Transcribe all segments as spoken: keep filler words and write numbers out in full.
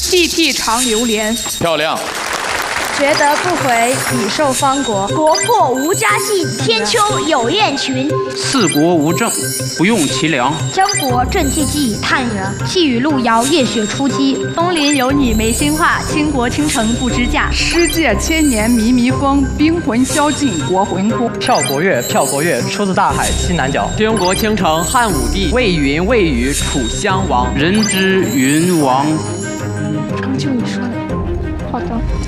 涕涕长流连。 漂亮。 觉得不回，已受方国。 国破无家信，天秋有雁群。 四国无政，不用其粮。 江国正寂寂，叹源。细雨路遥，夜雪初积。 东邻有你没心话，倾国倾城不知价。 诗界千年靡靡风，兵魂销尽国魂空。 票国乐，票国乐，出自大海西南角。 军国倾城汉武帝，魏云魏语楚襄王。 人之云王。 成就你说的。好的。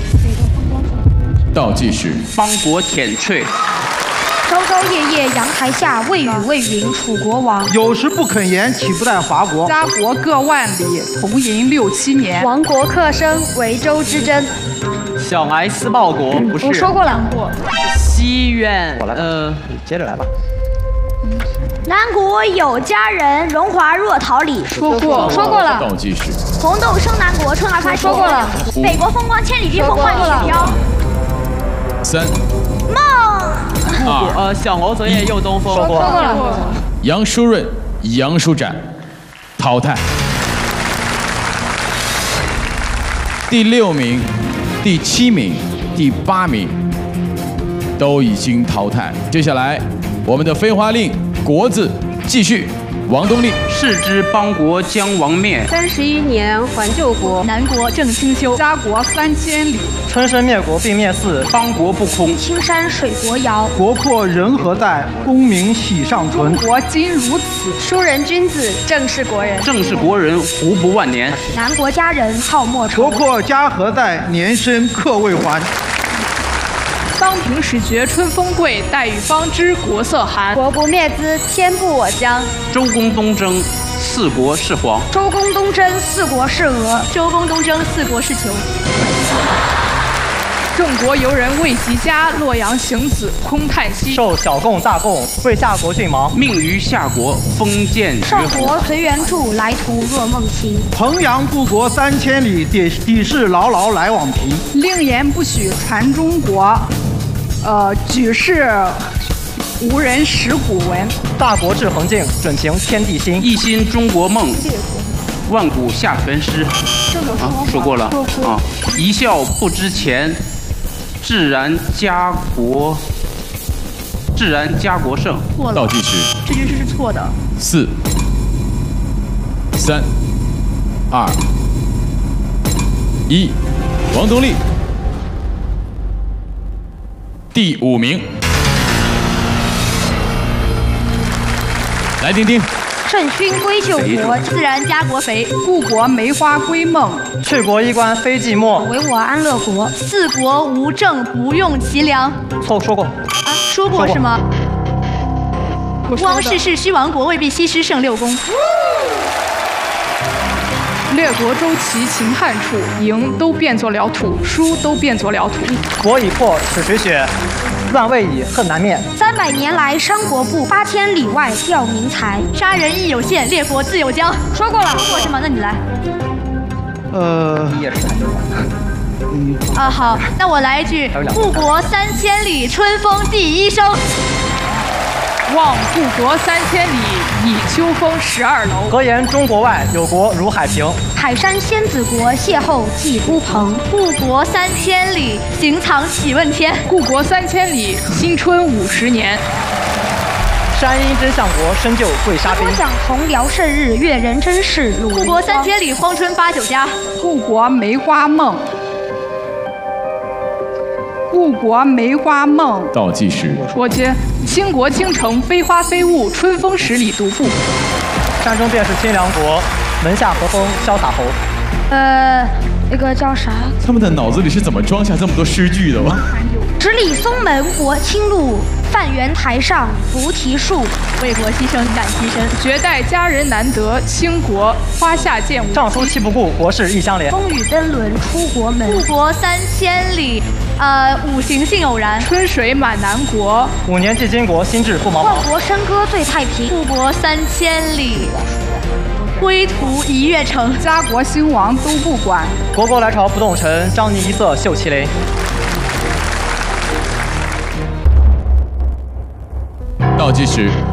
倒计时。 邦国舔瘁。 朝朝夜夜阳台下，未雨未云楚国亡。 有时不肯言，岂不待华国？ 家国各万里，同营六七年。 亡国克生，维州之争。 小癌思报国，不是。 我说过了。 西苑。 我来。 呃， 接着来吧。 南国有佳人，荣华若桃李。 说过， 说过了。 倒计时。 红豆生南国，春儿发说过了。 北国风光，千里冰封万里雪飘。 三。 梦。 二。 呃，小鹅昨夜又东风。 说过了。 杨舒润、杨舒展淘汰。第六名、第七名、第八名都已经淘汰。接下来，我们的飞花令国字继续。王东立， 视之邦国将亡灭。 三十一年还旧国，南国正清修。 家国三千里， 春生灭国必灭嗣， 邦国不空。 青山水国遥， 国破人何在？功名喜尚存。 中国今如此， 书人君子，正是国人。 正是国人，胡不万年？ 南国佳人好莫愁。 国破家何在？年深客未还。 桑平始觉春风贵，待与方知国色寒。 国不灭兹，天不我将。 周公东征，四国是黄。 周公东征，四国是俄。 周公东征，四国是囚。 郑国游人未及家，洛阳行子空叹息。 受小贡大贡，为夏国郡王。 命于夏国，封建绝少国随缘处，来途若梦行。 衡阳故国三千里，底底事牢牢来往平。 令言不许传中国。呃，举世无人识古文。 大国志恒敬，准凭天地心。 一心中国梦，万古下全诗。啊，说过了啊。一笑不知前，自然家国，自然家国盛。 错了。 倒计时。 这句诗是错的。 四、三、二、一，王东立。第五名，来听听。 圣勋归旧国， 自然家国肥。 故国梅花归梦， 去国衣冠非寂寞。 唯我安乐国。 四国无政，不用其粮。 错，说过。 啊，说过是吗？吴王世事须亡国，未必西施胜六宫。 列国周齐秦汉楚，营都变作了土，书都变作了土。 国已破，此水雪，乱未已，恨难灭。 三百年来商国布，八千里外调民才。 杀人亦有限，列国自有疆。 说过了。 说过是吗？那你来。 呃， 也是。 嗯。 啊，好，那我来一句：故国三千里，春风第一声。 望故国三千里，倚秋风十二楼。 何言中国外，有国如海平。 海山仙子国，邂逅寄孤蓬。 故国三千里，行藏喜问天。 故国三千里，新春五十年。 山阴真相国，深究贵沙兵。 我讲红辽盛日，阅人真事。 故国三千里，荒春八九家。 故国梅花梦。故国梅花梦。 倒计时。 我接。倾国倾城，飞花飞雾，春风十里独步。 山中便是清凉国，门下和风潇洒侯。 呃，那个叫啥？ 他们的脑子里是怎么装下这么多诗句的吗？ 十里松门泊青路，范园台上菩提树。 为国牺牲敢牺牲， 绝代佳人难得，倾国花下见无。 尚书气不顾，国事亦相连。 风雨登轮出国门。 故国三千里，呃，五行性偶然。 春水满南国， 五年祭金国，心志不茫茫。 万国笙歌最太平。 故国三千里，归途一跃成。 家国兴亡都不管。 国国来朝不动尘，张尼一色绣麒麟。 倒计时。